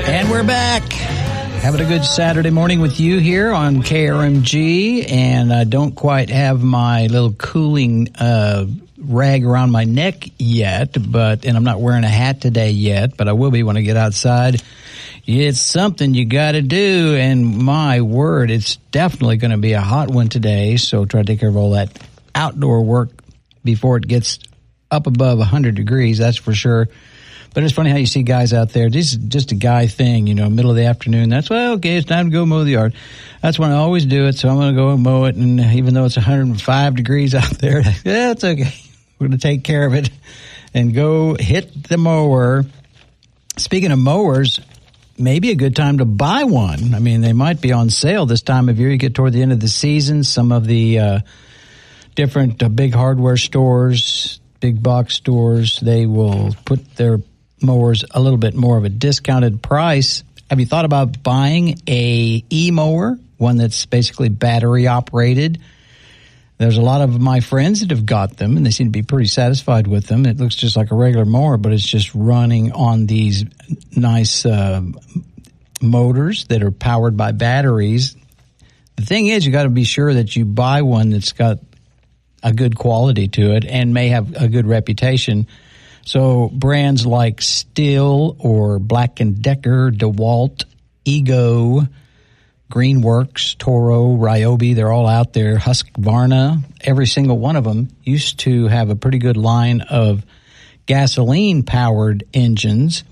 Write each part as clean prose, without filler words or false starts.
And we're back. Having a good Saturday morning with you here on KRMG. And I don't quite have my little cooling rag around my neck yet, and I'm not wearing a hat today yet, but I will be when I get outside. It's something you got to do, and my word, it's definitely going to be a hot one today, so try to take care of all that outdoor work before it gets up above 100 degrees, that's for sure. But it's funny how you see guys out there. This is just a guy thing, middle of the afternoon. That's, well, okay, it's time to go mow the yard. That's when I always do it, so I'm going to go mow it. And even though it's 105 degrees out there, yeah, it's okay. We're going to take care of it and go hit the mower. Speaking of mowers, maybe a good time to buy one. I mean, they might be on sale this time of year. You get toward the end of the season. Some of the different big hardware stores, big box stores, they will put their mowers a little bit more of a discounted price. Have you thought about buying a e-mower, one that's basically battery operated? There's a lot of my friends that have got them, and they seem to be pretty satisfied with them. It looks just like a regular mower, but it's just running on these nice motors that are powered by batteries. The thing is, you got to be sure that you buy one that's got a good quality to it and may have a good reputation. So brands like Stihl or Black & Decker, DeWalt, Ego, Greenworks, Toro, Ryobi, they're all out there. Husqvarna, every single one of them used to have a pretty good line of gasoline-powered engines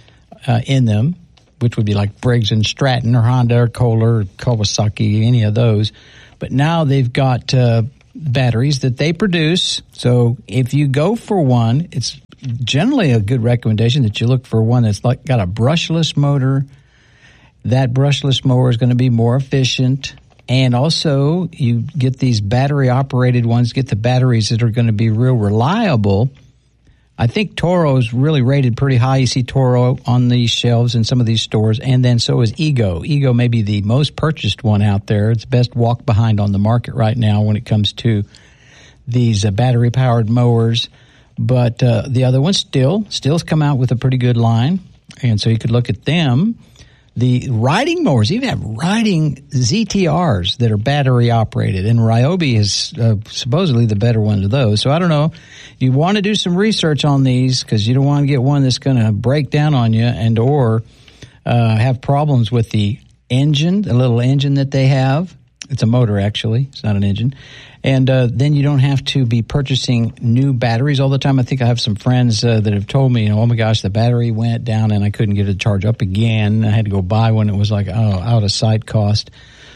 in them, which would be like Briggs & Stratton or Honda or Kohler or Kawasaki, any of those. But now they've got batteries that they produce. So if you go for one, it's generally a good recommendation that you look for one that's got a brushless motor. That brushless mower is going to be more efficient. And also, you get these battery-operated ones, get the batteries that are going to be real reliable. I think Toro's really rated pretty high. You see Toro on these shelves in some of these stores, and then so is Ego. Ego may be the most purchased one out there. It's best walk behind on the market right now when it comes to these battery-powered mowers. But the other one, Stihl's come out with a pretty good line, and so you could look at them. The riding mowers, even have riding ZTRs that are battery operated, and Ryobi is supposedly the better one of those. So I don't know. You want to do some research on these because you don't want to get one that's going to break down on you and or have problems with the engine, the little engine that they have. It's a motor, actually. It's not an engine. And then you don't have to be purchasing new batteries all the time. I think I have some friends that have told me, oh, my gosh, the battery went down and I couldn't get it to charge up again. I had to go buy one. It was like, out of sight cost.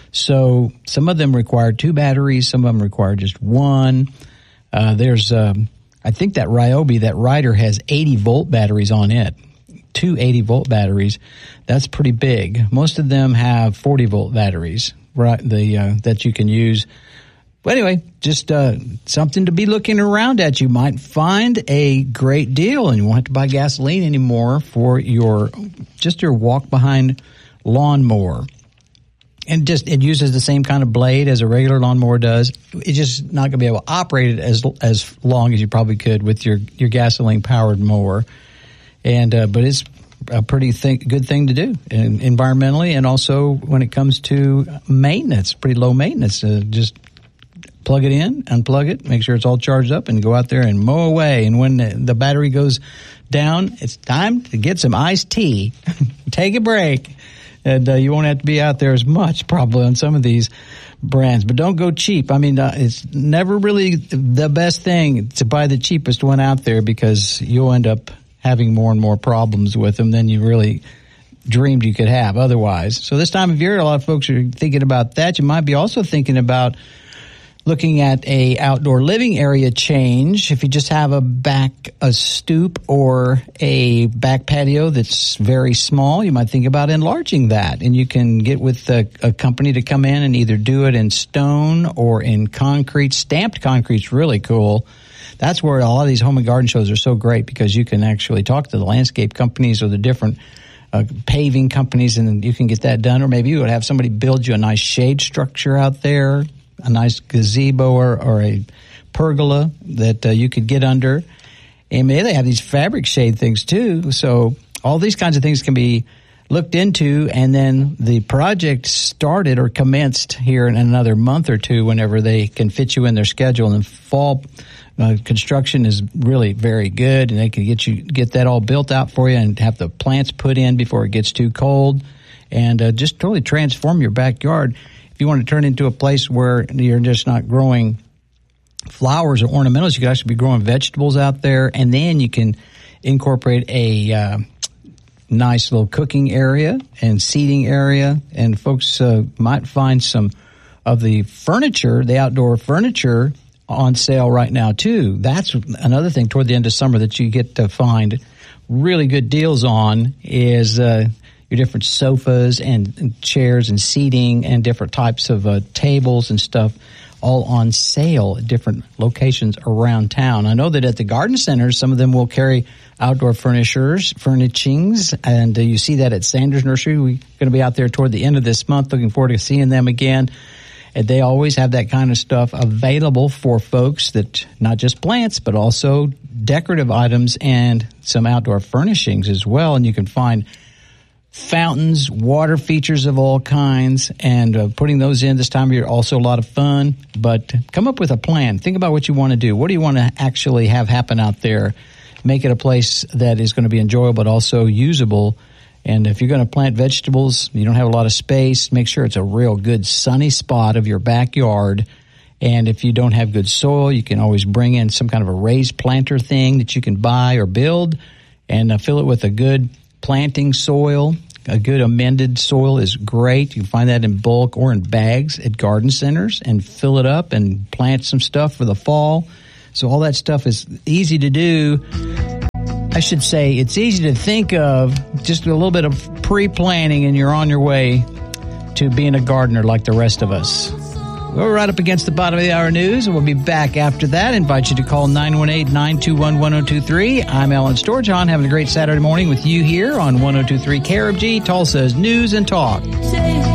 So some of them require two batteries. Some of them require just one. There's, I think that Ryobi, that Rider, has 80-volt batteries on it. Two 80-volt batteries. That's pretty big. Most of them have 40-volt batteries, right? That you can use. But anyway, just something to be looking around at. You might find a great deal, and you won't have to buy gasoline anymore for your walk-behind lawnmower. And it uses the same kind of blade as a regular lawnmower does. It's just not going to be able to operate it as long as you probably could with your gasoline-powered mower. And but it's a pretty good thing to do environmentally, and also when it comes to maintenance, pretty low maintenance. Just plug it in, unplug it, make sure it's all charged up, and go out there and mow away. And when the battery goes down, it's time to get some iced tea. Take a break. And you won't have to be out there as much probably on some of these brands. But don't go cheap. I mean, it's never really the best thing to buy the cheapest one out there because you'll end up having more and more problems with them than you really dreamed you could have otherwise. So this time of year, a lot of folks are thinking about that. You might be also thinking about looking at a outdoor living area change. If you just have a stoop or a back patio that's very small, you might think about enlarging that. And you can get with a company to come in and either do it in stone or in concrete. Stamped concrete's really cool. That's where a lot of these home and garden shows are so great because you can actually talk to the landscape companies or the different paving companies, and you can get that done. Or maybe you would have somebody build you a nice shade structure out there, a nice gazebo or a pergola that you could get under. And maybe they have these fabric shade things too. So all these kinds of things can be looked into, and then the project started or commenced here in another month or two whenever they can fit you in their schedule. And fall construction is really very good, and they can get that all built out for you and have the plants put in before it gets too cold, and just totally transform your backyard. If you want to turn into a place where you're just not growing flowers or ornamentals, you could actually be growing vegetables out there, and then you can incorporate a nice little cooking area and seating area, and folks might find some of the furniture, the outdoor furniture, on sale right now too. That's another thing toward the end of summer that you get to find really good deals on is your different sofas and chairs and seating and different types of tables and stuff, all on sale at different locations around town. I know that at the garden centers, some of them will carry outdoor furnishings, and you see that at Sanders Nursery. We're going to be out there toward the end of this month. Looking forward to seeing them again. And they always have that kind of stuff available for folks, that not just plants, but also decorative items and some outdoor furnishings as well. And you can find fountains, water features of all kinds, and putting those in this time of year also a lot of fun. But come up with a plan. Think about what you want to do. What do you want to actually have happen out there? Make it a place that is going to be enjoyable but also usable. And if you're going to plant vegetables, you don't have a lot of space, make sure it's a real good sunny spot of your backyard. And if you don't have good soil, you can always bring in some kind of a raised planter thing that you can buy or build, and fill it with a good planting soil. A good amended soil is great. You can find that in bulk or in bags at garden centers, and fill it up and plant some stuff for the fall. So all that stuff is easy to do. I should say it's easy to think of, just a little bit of pre-planning, and you're on your way to being a gardener like the rest of us. We're right up against the bottom of the hour news, and we'll be back after that. I invite you to call 918-921-1023. I'm Alan Storjohn, having a great Saturday morning with you here on 1023 KRMG, Tulsa's News and Talk.